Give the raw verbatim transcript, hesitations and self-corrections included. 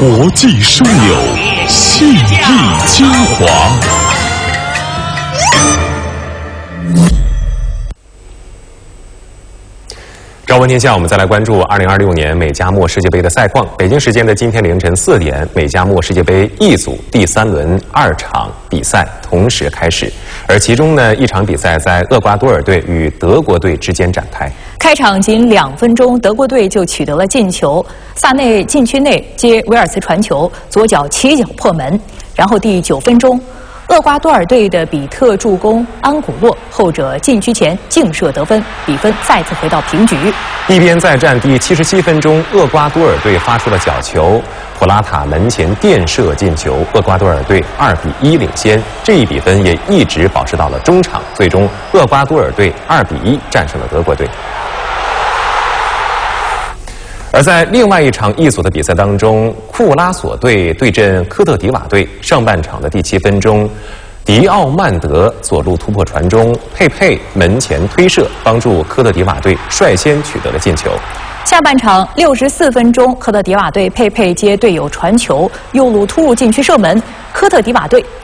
国际枢纽，信义精华。朝闻天下，我们再来关注二零二六年美加墨世界杯的赛况。北京时间的今天凌晨四点，美加墨世界杯 E 组第三轮二场比赛同时开始，而其中呢，一场比赛在厄瓜多尔队与德国队之间展开。 开场仅两分钟，德国队就取得了进球，萨内禁区内接维尔茨传球，左脚起脚破门。然后第九分钟，厄瓜多尔队的比特助攻安古洛，后者禁区前劲射得分，比分再次回到平局。 一边再战第七十七分钟，厄瓜多尔队发出了角球，普拉塔门前垫射进球，厄瓜多尔队二比一领先。这一比分也一直保持到了中场，最终厄瓜多尔队二比一战胜了德国队。而在另外一场一组的比赛当中，库拉索队对阵科特迪瓦队。上半场的第七分钟，迪奥曼德左路突破传中，佩佩门前推射，帮助科特迪瓦队率先取得了进球。 下半场六十四分钟，科特迪瓦队佩佩接队友传球，右路突入禁区射门，科特迪瓦队